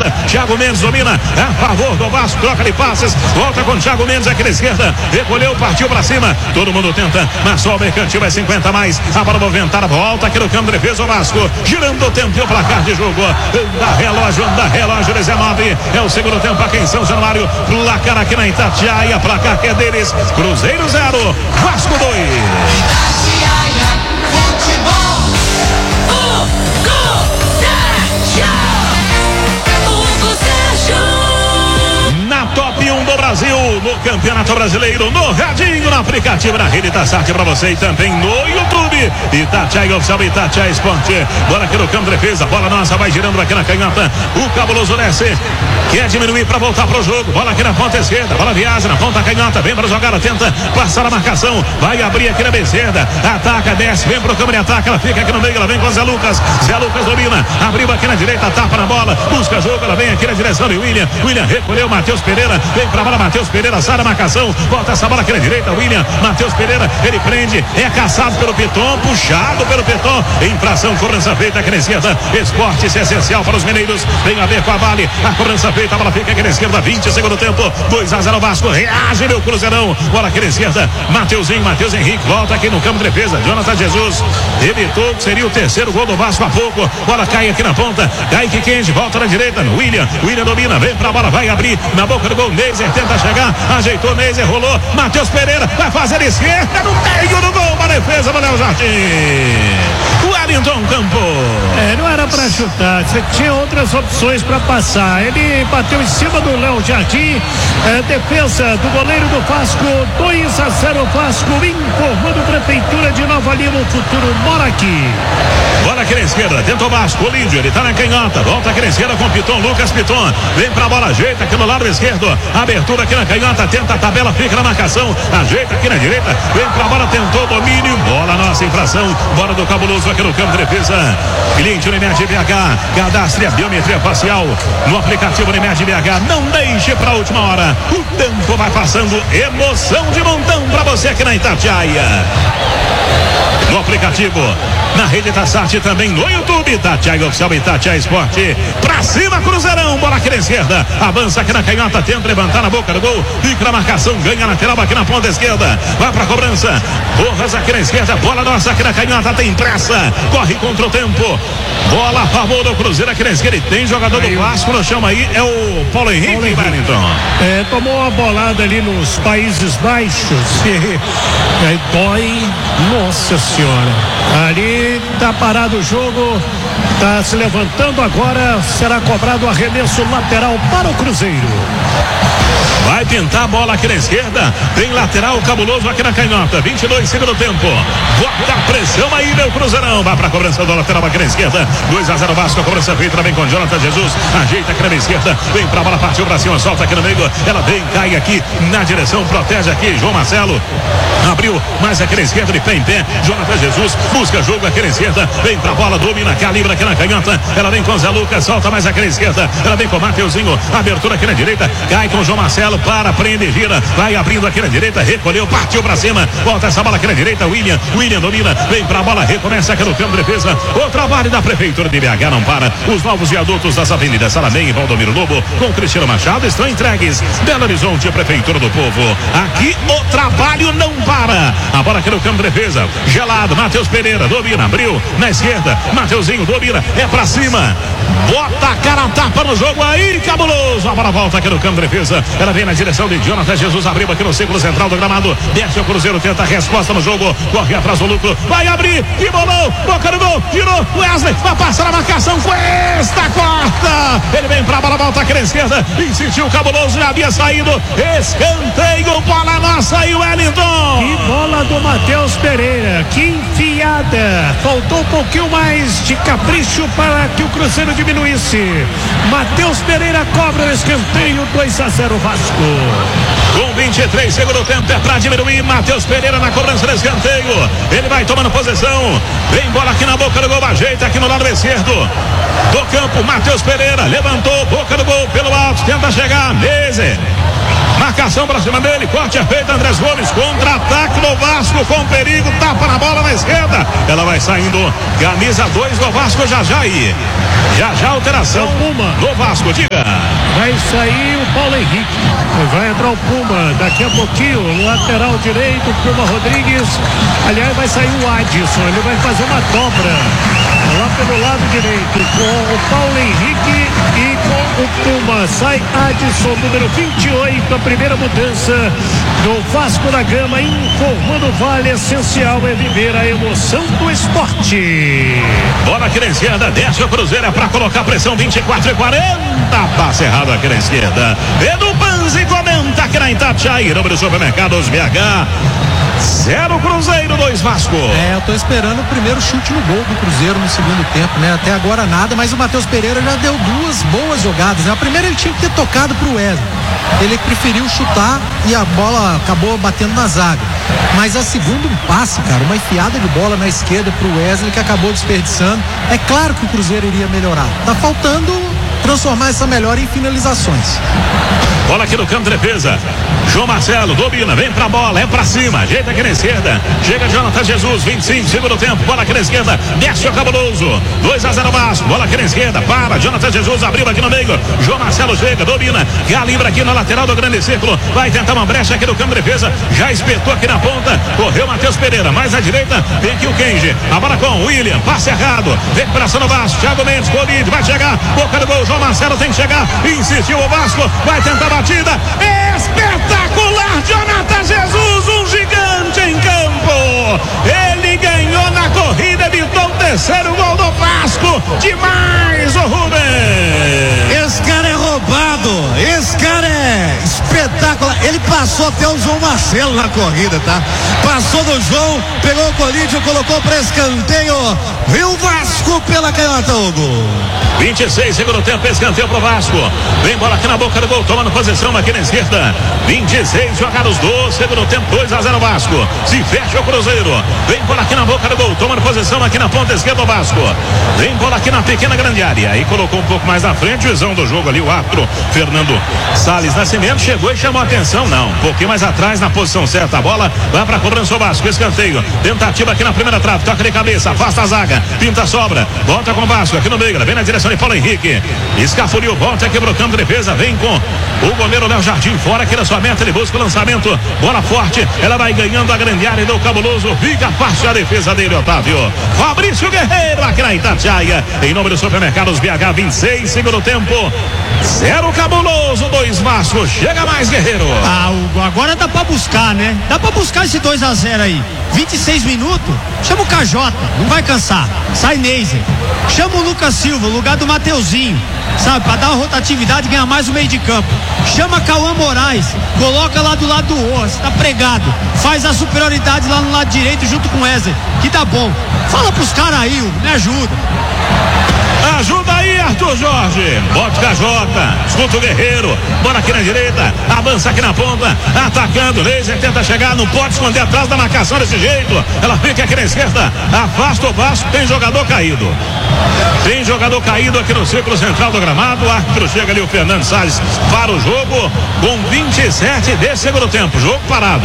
área. Thiago Mendes domina a favor do Vasco, troca de passes, volta com Thiago Mendes aqui na esquerda, recolheu, partiu pra cima, todo mundo tenta, mas só o Mercantil é 50 mais, a bola movimentada, volta aqui no campo de defesa o Vasco, girando o tempo e o placar de jogo, anda relógio 19, é o segundo tempo aqui em São Januário, placar aqui na Itatiaia, placar que é deles, Cruzeiro 0, Vasco 2. Itatiaia, futebol, Hugo Sérgio. Na top 1 do Brasil, no Campeonato Brasileiro, no radinho, no aplicativo, na rede Itasat pra você e também no YouTube. Itatiaia Oficial, Itatiaia Esporte. Bola aqui no campo de defesa, bola nossa, vai girando aqui na canhota. O cabuloso desce, quer diminuir pra voltar pro jogo. Bola aqui na ponta esquerda, bola viaja na ponta canhota, vem pra jogada, tenta passar a marcação, vai abrir aqui na esquerda, ataca, desce, vem pro câmera e ataca, ela fica aqui no meio, ela vem com Zé Lucas domina, abriu aqui na direita, tapa na bola, busca jogo, ela vem aqui na direção de William recolheu, Matheus Pereira, vem pra bola, Matheus Pereira, sai da marcação, bota essa bola aqui na direita, Matheus Pereira, ele prende, é caçado pelo Piton, puxado pelo Piton, infração, cobrança feita aqui na esquerda, esporte, isso é essencial para os mineiros, tem a ver com a Vale, a cobrança feita, a bola fica aqui na esquerda, 20 segundo tempo, 2-0 Vasco, reage meu Cruzeirão, bola aqui na esquerda, Matheus Henrique, volta aqui no campo de defesa, Jonathan Jesus, evitou que seria o terceiro gol do Vasco há pouco, bola cai aqui na ponta, Kaique Kenji, volta na direita, no William domina, vem pra bola, vai abrir, na boca do gol, Neiser tenta chegar, ajeitou, Neiser rolou, Matheus Pereira, vai fazer esquerda, no meio do gol, uma defesa do Léo Jardim, Wellington Campo. Não era pra chutar, você tinha outras opções pra passar, ele bateu em cima do Léo Jardim, defesa do goleiro do Vasco, 2-0 Vasco, informando Prefeitura de Nova Lima, o futuro mora aqui. Bola aqui na esquerda, tenta o Vasco, o Lídio, ele tá na canhota, volta aqui na esquerda com o Piton, Lucas Piton, vem pra bola, ajeita aqui no lado esquerdo, abertura aqui na canhota, tenta a tabela, fica na marcação, ajeita aqui na direita, vem pra bola, tentou domínio, bola nossa, infração, bola do cabuloso aqui no campo de defesa, cliente Unimed BH, cadastre a biometria facial no aplicativo Unimed BH, não deixe pra última hora, o tempo vai passando, emoção de montão pra você aqui na Itatiaia. No aplicativo, na rede Itasat, também no YouTube, Itatiaia Oficial, Itatiaia Esporte, pra cima Cruzeirão, bola aqui na esquerda, avança aqui na canhota, tenta levantar na boca do gol, fica na marcação, ganha lateral aqui na ponta esquerda, vai pra cobrança, Borras aqui na esquerda, bola nossa aqui na canhota, tem pressa, corre contra o tempo, bola a favor do Cruzeiro aqui na esquerda, e tem jogador do Vasco no chão aí, é o Paulo Henrique, Wellington. Tomou uma bolada ali nos Países Baixos, e aí dói, nossa senhora, ali tá parado o jogo, tá se levantando agora, será cobrado o arremesso lateral para o Cruzeiro. Vai pintar a bola aqui na esquerda, tem lateral cabuloso aqui na canhota, 22 segundo tempo, bota a pressão aí meu Cruzeirão, vai pra cobrança do lateral aqui na esquerda, 2-0 Vasco, a cobrança feita, vem com Jonathan Jesus, ajeita aqui na esquerda, vem pra bola, partiu pra cima, solta aqui no meio, ela vem, cai aqui na direção, protege aqui, João Marcelo, abriu mais aqui na esquerda, de pé em pé, Jonathan Jesus, busca jogo aqui na esquerda, vem pra bola, domina, calibra aqui na canhota, ela vem com Zé Lucas, solta mais aqui na esquerda, ela vem com Mateuzinho, abertura aqui na direita, cai com João Marcelo, para, prende, gira, vai abrindo aqui na direita, recolheu, partiu pra cima, volta essa bola aqui na direita, William domina, vem pra bola, recomeça aqui no campo de defesa, o trabalho da Prefeitura de BH não para, os novos viadutos das avenidas Salamém e Valdomiro Lobo, com Cristiano Machado, estão entregues, Belo Horizonte, Prefeitura do Povo, aqui o trabalho não para, a bola aqui no campo de defesa, gelado, Matheus Pereira, domina, abriu, na esquerda, Mateuzinho, domina, é pra cima, bota a cara a tapa no jogo aí, cabuloso, a bola volta aqui no campo de defesa, ela vem na direção de Jonathan Jesus, abriu aqui no círculo central do gramado, desce o Cruzeiro, tenta a resposta no jogo, corre atrás do lucro, vai abrir, e bolou, boca do gol, girou, Wesley, vai passar a marcação, Cuesta, corta, ele vem pra bola, volta aqui na esquerda, insistiu o cabuloso, já havia saído, escanteio, bola nossa e Wellington. E bola do Matheus Pereira, que enfiada, faltou um pouquinho mais de capricho para que o Cruzeiro diminuísse, Matheus Pereira cobra o escanteio, 2-0 Vasco. Com 23 segundo tempo, é pra diminuir, Matheus Pereira na cobrança do escanteio, ele vai tomando posição, vem bola aqui na boca do gol, ajeita aqui no lado esquerdo do campo, Matheus Pereira levantou, boca do gol pelo alto, tenta chegar, Neiser, marcação pra cima dele, corte é feito, Andrés Gomes, contra-ataque do Vasco com perigo, tapa na bola na esquerda, ela vai saindo, camisa 2 do Vasco, já aí, já alteração no Vasco, diga. Vai sair o Paulo Henrique, vai entrar o Puma, daqui a pouquinho, lateral direito, Puma Rodrigues, aliás vai sair o Adson, ele vai fazer uma dobra lá pelo lado direito, com o Paulo Henrique e com o Puma, sai Adson, número 28, a primeira mudança do Vasco da Gama, informando o Vale, essencial é viver a emoção do esporte. Bola aqui na esquerda, desce o Cruzeiro, é pra colocar pressão, 24:40, passe errado aqui na esquerda, Edu Panzi comenta aqui na Itatiaia, número Supermercados BH, 0 Cruzeiro, 2 Vasco. Eu tô esperando o primeiro chute no gol do Cruzeiro no segundo tempo, né? Até agora nada, mas o Matheus Pereira já deu 2 boas jogadas, né? A primeira ele tinha que ter tocado pro Wesley, ele preferiu chutar e a bola acabou batendo na zaga, mas a segunda um passe, cara, uma enfiada de bola na esquerda pro Wesley que acabou desperdiçando. É claro que o Cruzeiro iria melhorar, tá faltando transformar essa melhora em finalizações. Bola aqui no campo de defesa, João Marcelo domina, vem pra bola, é pra cima, ajeita aqui na esquerda, chega Jonathan Jesus, 25, segundo tempo, bola aqui na esquerda, desce o Cabuloso, 2-0 Vasco, bola aqui na esquerda, para, Jonathan Jesus abriu aqui no meio, João Marcelo chega, domina, calibra aqui na lateral do grande círculo, vai tentar uma brecha aqui no campo de defesa, já espetou aqui na ponta, correu Matheus Pereira, mais à direita, vem aqui o Kenji, a bola com o William, passe errado, recuperação no Vasco, Thiago Mendes, Covid, vai chegar, boca do gol, João Marcelo tem que chegar, insistiu o Vasco, vai tentar a batida, espetacular, Jonathan Jesus, um gigante em campo, ele ganhou na corrida, evitou o terceiro gol do Vasco, demais o Rubens. Esse cara é roubado, esse cara é espetacular, ele passou até o João Marcelo na corrida, tá? Passou do João, pegou o Colídio, colocou para escanteio, e o Vasco pela canhota, Hugo. 26, segundo tempo, escanteio pro Vasco, vem bola aqui na boca do gol, tomando posição aqui na esquerda, 26 jogados do segundo tempo, 2-0 Vasco, se fecha o Cruzeiro, vem bola aqui na boca do gol, tomando posição aqui na ponta esquerda do Vasco, vem bola aqui na pequena grande área, aí colocou um pouco mais na frente, visão do jogo ali, o árbitro Fernando Salles Nascimento chegou e chamou a atenção, não, um pouquinho mais atrás na posição certa, a bola vai pra cobrança do Vasco, escanteio, tentativa aqui na primeira trave, toca de cabeça, afasta a zaga, pinta a sobra, volta com o Vasco aqui no meio, vem na direção de Paulo Henrique, escafuliu, volta aqui pro campo de defesa, vem com o goleiro Léo Jardim, fora aqui na sua meta, ele busca o lançamento, bola forte, ela vai ganhando a grande área do Cabuloso, fica fácil a defesa dele, Otávio. Fabrício Guerreiro aqui na Itatiaia, em nome do Supermercados BH, 26, segundo tempo, 0 Cabuloso, 2 Vasco, chega mais Guerreiro. Hugo, agora dá pra buscar, né? Dá pra buscar esse 2-0 aí, 26 minutos, chama o KJ, não vai cansar, sai Neiser, chama o Lucas Silva, lugar do Mateuzinho, sabe, pra dar uma rotatividade e ganhar mais o meio de campo, chama Cauã Moraes, coloca lá do lado do Rojas, tá pregado, faz a superioridade lá no lado direito junto com o Wesley, que tá bom, fala pros caras aí, Hugo, me ajuda. Ajuda aí, Arthur Jorge. Bota o KJ, escuta o Guerreiro. Bola aqui na direita, avança aqui na ponta, atacando. Laser tenta chegar, não pode esconder atrás da marcação desse jeito. Ela fica aqui na esquerda, afasta o Vasco. Tem jogador caído. Tem jogador caído aqui no círculo central do gramado. O árbitro chega ali, o Fernando Salles, para o jogo com 27 de segundo tempo. Jogo parado.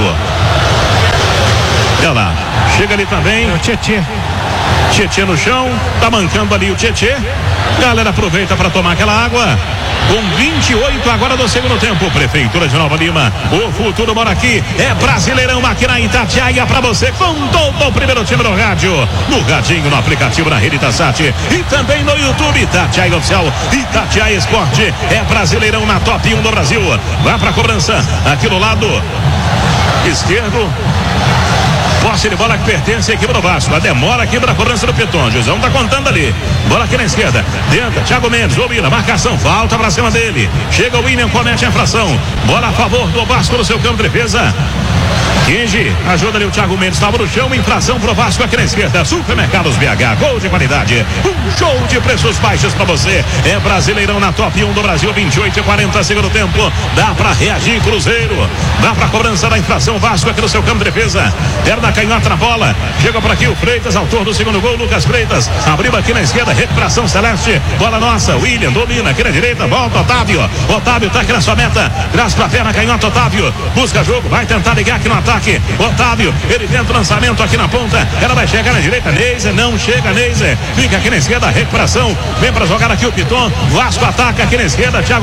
Olha lá, chega ali também. É o Tietê no chão, tá mancando ali o Tietê. Galera aproveita para tomar aquela água. Com 28 agora do segundo tempo, Prefeitura de Nova Lima, o futuro mora aqui, é Brasileirão aqui na Itatiaia para você com todo o primeiro time no rádio, no radinho, no aplicativo, na rede Itasat e também no YouTube, Itatiaia Oficial, Itatiaia Esporte, é Brasileirão na top 1 do Brasil. Vai pra cobrança, aqui do lado esquerdo, posse de bola que pertence à equipe do Vasco. A demora aqui para a cobrança do Piton. Josão tá contando ali. Bola aqui na esquerda. Tenta, Thiago Mendes, domina, marcação, falta pra cima dele. Chega o William, comete a infração. Bola a favor do Vasco no seu campo de defesa. Kingi, ajuda ali o Thiago Mendes, estava no chão, infração pro Vasco aqui na esquerda. Supermercados BH, gol de qualidade, um show de preços baixos pra você. É Brasileirão na top 1 do Brasil, 28:40 segundo tempo. Dá pra reagir, Cruzeiro. Dá pra cobrança da infração, Vasco aqui no seu campo de defesa. Perna canhota na bola. Chega por aqui o Freitas, autor do segundo gol, Lucas Freitas. Abriu aqui na esquerda, recuperação Celeste. Bola nossa, William domina aqui na direita, volta Otávio. Otávio tá aqui na sua meta. Traz pra perna canhota, Otávio. Busca jogo, vai tentar ligar aqui no ataque. Otávio, ele tenta o lançamento aqui na ponta. Ela vai chegar na direita, Neiser, não chega, Neiser. Fica aqui na esquerda, recuperação. Vem pra jogar aqui o Piton. Vasco ataca aqui na esquerda, Thiago